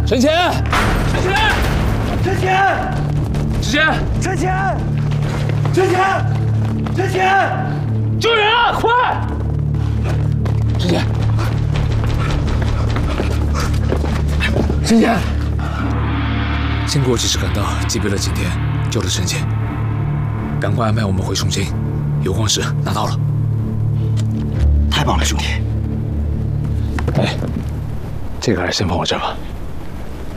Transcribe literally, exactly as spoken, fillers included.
陈乾，陈乾， 陈乾， 之前， 陈乾，陈乾，陈乾， 救人啊！快！之前，之前，经过及时赶到，击毙了景天，救了陈乾。赶快安排我们回重庆，有光石拿到了。 太棒了，兄弟！ 哎，这个还是先放我这吧。